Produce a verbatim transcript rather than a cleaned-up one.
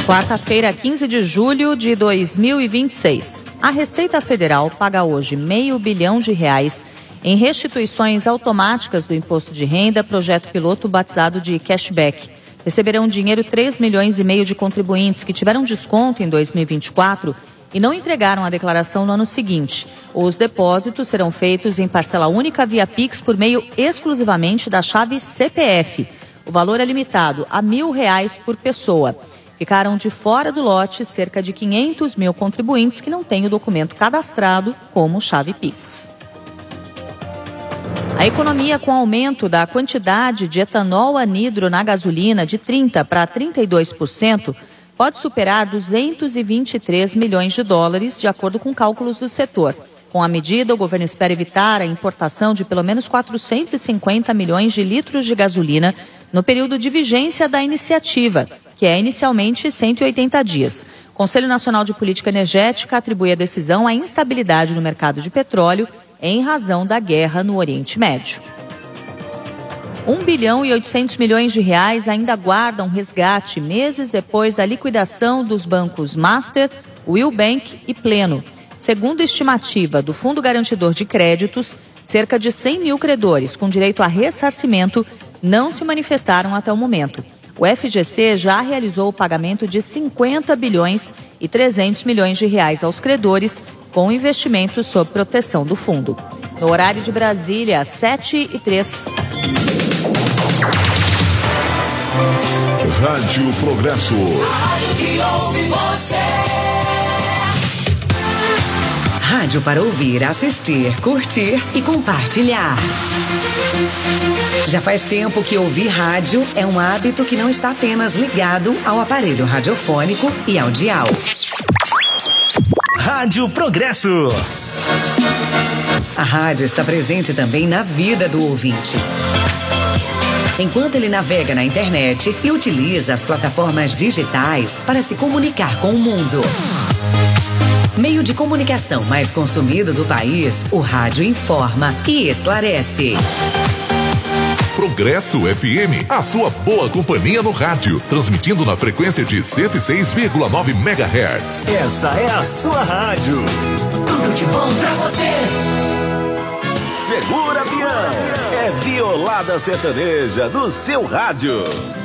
Quarta-feira, quinze de julho de dois mil e vinte e seis. A Receita Federal paga hoje meio bilhão de reais em restituições automáticas do imposto de renda, projeto piloto batizado de cashback. Receberão dinheiro três milhões e meio de contribuintes que tiveram desconto em dois mil e vinte e quatro e não entregaram a declaração no ano seguinte. Os depósitos serão feitos em parcela única via Pix por meio exclusivamente da chave C P F. O valor é limitado a mil reais por pessoa. Ficaram de fora do lote cerca de quinhentos mil contribuintes que não têm o documento cadastrado como chave Pix. A economia, com aumento da quantidade de etanol anidro na gasolina de trinta por cento para trinta e dois por cento, pode superar duzentos e vinte e três milhões de dólares, de acordo com cálculos do setor. Com a medida, o governo espera evitar a importação de pelo menos quatrocentos e cinquenta milhões de litros de gasolina no período de vigência da iniciativa, que é inicialmente cento e oitenta dias. O Conselho Nacional de Política Energética atribui a decisão à instabilidade no mercado de petróleo em razão da guerra no Oriente Médio. um bilhão e oitocentos milhões de reais ainda aguardam resgate meses depois da liquidação dos bancos Master, Will Bank e Pleno. Segundo estimativa do Fundo Garantidor de Créditos, cerca de cem mil credores com direito a ressarcimento não se manifestaram até o momento. O F G C já realizou o pagamento de cinquenta bilhões e trezentos milhões de reais aos credores, com investimentos sob proteção do fundo. No horário de Brasília, sete e três. Rádio Progresso. Rádio que ouve você. Rádio para ouvir, assistir, curtir e compartilhar. Já faz tempo que ouvir rádio é um hábito que não está apenas ligado ao aparelho radiofônico e ao dial. Rádio Progresso. A rádio está presente também na vida do ouvinte. Enquanto ele navega na internet e utiliza as plataformas digitais para se comunicar com o mundo. Meio de comunicação mais consumido do país, o rádio informa e esclarece. Progresso F M, a sua boa companhia no rádio, transmitindo na frequência de cento e seis vírgula nove megahertz. Essa é a sua rádio. Tudo de bom pra você. Segura, Pião. É Violada Sertaneja no seu rádio.